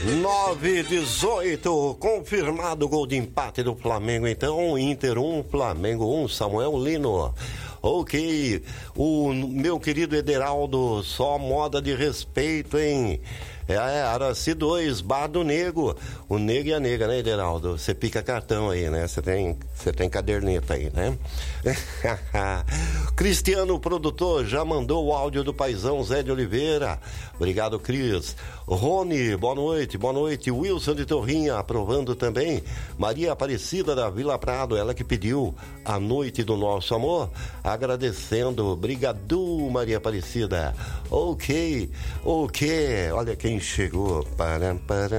9-18, confirmado o gol de empate do Flamengo, então, Inter 1, Flamengo 1, Samuel Lino. Ok, o meu querido Ederaldo, só moda de respeito, hein? Araci 2, Bar do Nego. O Nego e a Nega, né, Ederaldo? Você pica cartão aí, né? Você tem caderneta aí, né? Cristiano, produtor, já mandou o áudio do paizão Zé de Oliveira. Obrigado, Cris. Rony, boa noite, boa noite. Wilson de Torrinha, aprovando também. Maria Aparecida da Vila Prado, ela que pediu a noite do nosso amor. Agradecendo, obrigado, Maria Aparecida. Ok. Olha quem chegou. Param.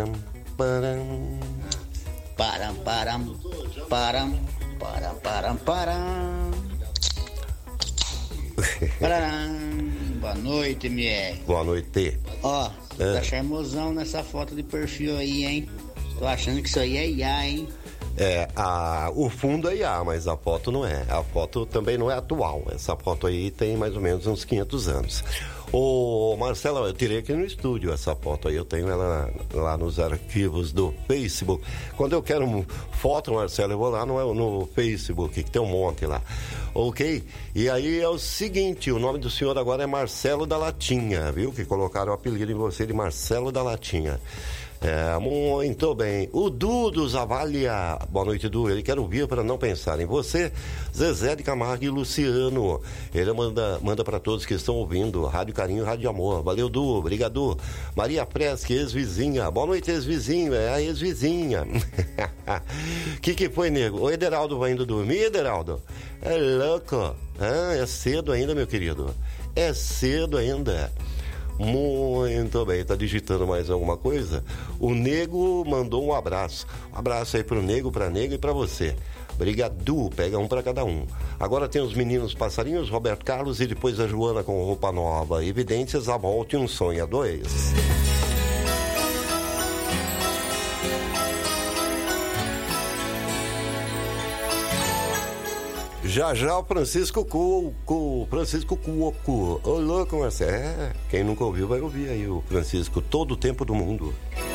Boa noite, Mier. Boa noite. Ó, tá charmosão nessa foto de perfil aí, hein? Tô achando que isso aí é IA, hein? O fundo é IA, mas a foto não é. A foto também não é atual. Essa foto aí tem mais ou menos uns 500 anos. Ô, Marcela, eu tirei aqui no estúdio essa foto aí. Eu tenho ela lá nos arquivos do Facebook. Quando eu quero foto, Marcela, eu vou lá no Facebook, que tem um monte lá. Ok? E aí é o seguinte, o nome do senhor agora é Marcelo da Latinha, viu? Que colocaram o apelido em você de Marcelo da Latinha. Muito bem. O Dudu Zavalia, boa noite, Du. Ele quer ouvir para não pensar em você. Zezé de Camargo e Luciano. Ele manda para todos que estão ouvindo. Rádio Carinho, Rádio Amor. Valeu, Du. Obrigado. Maria Fresque, ex-vizinha. Boa noite, ex-vizinho. É a ex-vizinha. Que foi, nego? O Ederaldo vai indo dormir, Ederaldo? É louco. É cedo ainda, meu querido. É cedo ainda. Muito bem, tá digitando mais alguma coisa? O Nego mandou um abraço. Um abraço aí pro Nego, pra Nega e pra você. Obrigado, pega um pra cada um. Agora tem os meninos passarinhos, Roberto Carlos e depois a Joana com roupa nova. Evidências, a volta e um sonho a dois. Já o Francisco Cuoco. Ô, louco, Marcelo. Quem nunca ouviu vai ouvir aí o Francisco todo o tempo do mundo.